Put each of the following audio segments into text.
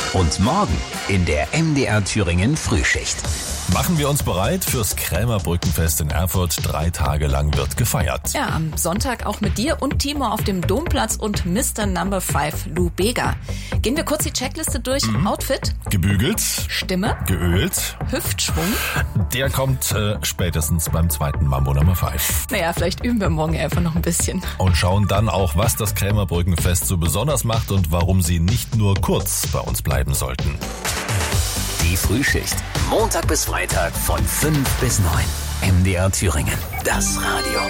Und morgen in der MDR Thüringen Frühschicht. Machen wir uns bereit fürs Krämerbrückenfest in Erfurt. 3 Tage lang wird gefeiert. Ja, am Sonntag auch mit dir und Timo auf dem Domplatz und Mr. Number 5 Lou Bega. Gehen wir kurz die Checkliste durch. Outfit. Gebügelt. Stimme. Geölt. Hüftschwung. Der kommt spätestens beim zweiten Mambo Number 5. Naja, vielleicht üben wir morgen einfach noch ein bisschen. Und schauen dann auch, was das Krämerbrückenfest so besonders macht und warum sie nicht nur kurz bei uns bleiben sollten. Die Frühschicht. Montag bis Freitag von 5 bis 9. MDR Thüringen. Das Radio.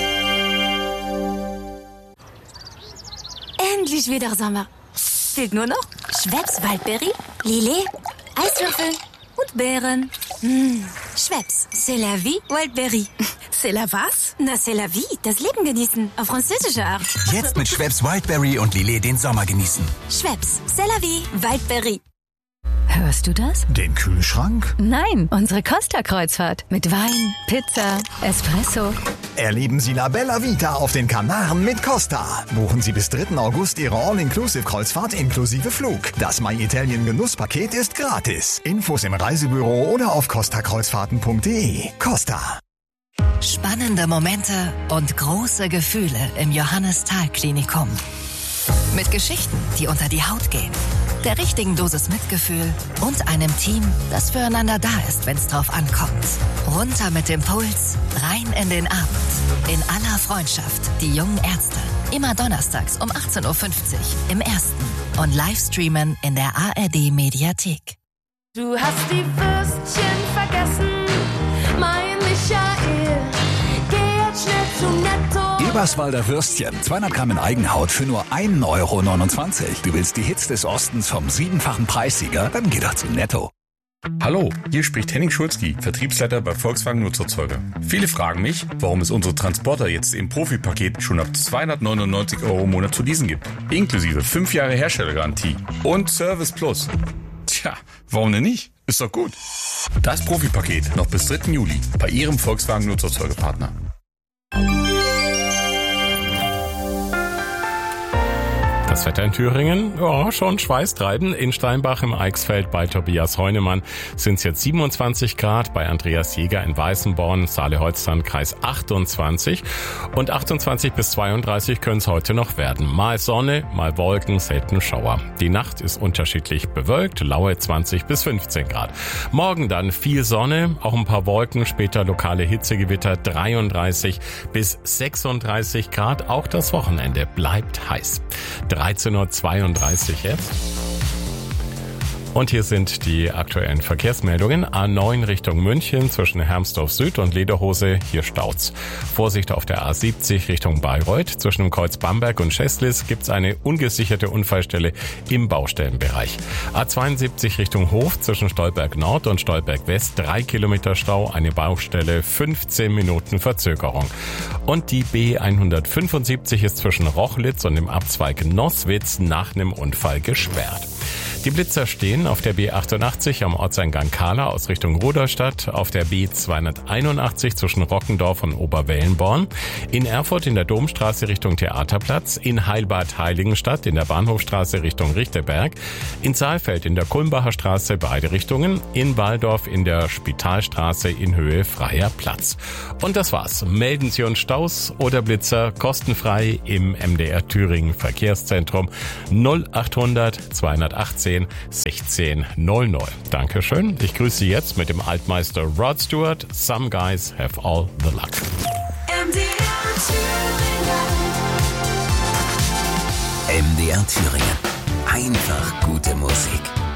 Endlich wieder Sommer. Fehlt nur noch Schweppes Waldbeere, Lillet, Eiswürfel und Beeren. Schweppes, c'est la vie, Waldbeere. C'est la was? Na, c'est la vie, das Leben genießen, auf französische Art. Jetzt mit Schweppes Wildberry und Lillet den Sommer genießen. Schweppes, c'est la vie, Waldbeere. Hörst du das? Den Kühlschrank? Nein, unsere Costa-Kreuzfahrt. Mit Wein, Pizza, Espresso. Erleben Sie La Bella Vita auf den Kanaren mit Costa. Buchen Sie bis 3. August Ihre All-Inclusive-Kreuzfahrt inklusive Flug. Das My Italien Genusspaket ist gratis. Infos im Reisebüro oder auf costakreuzfahrten.de. Costa. Spannende Momente und große Gefühle im Johannes-Thal-Klinikum. Mit Geschichten, die unter die Haut gehen, der richtigen Dosis Mitgefühl und einem Team, das füreinander da ist, wenn es drauf ankommt. Runter mit dem Puls, rein in den Abend. In aller Freundschaft, die jungen Ärzte. Immer donnerstags um 18.50 Uhr im Ersten und Livestreamen in der ARD-Mediathek. Du hast die Würstchen vergessen, mein Michael. Geh jetzt schnell zu Netto. Eberswalder Würstchen, 200 Gramm in Eigenhaut für nur 1,29 Euro. Du willst die Hits des Ostens vom 7-fachen Preissieger? Dann geh doch zu Netto. Hallo, hier spricht Henning Schulzki, Vertriebsleiter bei Volkswagen Nutzerzeuger. Viele fragen mich, warum es unsere Transporter jetzt im Profipaket schon ab 299 Euro im Monat zu leasen gibt. Inklusive 5 Jahre Herstellergarantie und Service Plus. Tja, warum denn nicht? Ist doch gut. Das Profipaket noch bis 3. Juli bei Ihrem Volkswagen Nutzerzeugerpartner. Das Wetter in Thüringen, ja, schon schweißtreibend. In Steinbach im Eichsfeld bei Tobias Heunemann sind es jetzt 27 Grad, bei Andreas Jäger in Weißenborn, Saale-Holzland, Kreis 28 und 28 bis 32 können es heute noch werden. Mal Sonne, mal Wolken, selten Schauer. Die Nacht ist unterschiedlich bewölkt, laue 20 bis 15 Grad. Morgen dann viel Sonne, auch ein paar Wolken, später lokale Hitzegewitter, 33 bis 36 Grad. Auch das Wochenende bleibt heiß. 13.32 Uhr jetzt. Und hier sind die aktuellen Verkehrsmeldungen. A9 Richtung München zwischen Hermsdorf Süd und Lederhose, hier staut's. Vorsicht auf der A70 Richtung Bayreuth. Zwischen dem Kreuz Bamberg und Schäßlis gibt's eine ungesicherte Unfallstelle im Baustellenbereich. A72 Richtung Hof zwischen Stolberg Nord und Stolberg West 3 Kilometer Stau, eine Baustelle, 15 Minuten Verzögerung. Und die B175 ist zwischen Rochlitz und dem Abzweig Nosswitz nach einem Unfall gesperrt. Die Blitzer stehen auf der B88 am Ortseingang Kahla aus Richtung Rudolstadt, auf der B281 zwischen Rockendorf und Oberwellenborn, in Erfurt in der Domstraße Richtung Theaterplatz, in Heilbad-Heiligenstadt in der Bahnhofstraße Richtung Richterberg, in Saalfeld in der Kulmbacher Straße beide Richtungen, in Waldorf in der Spitalstraße in Höhe Freier Platz. Und das war's. Melden Sie uns Staus oder Blitzer kostenfrei im MDR Thüringen Verkehrszentrum 0800 218 1600. Dankeschön. Ich grüße Sie jetzt mit dem Altmeister Rod Stewart. Some guys have all the luck. MDR Thüringen. Einfach gute Musik.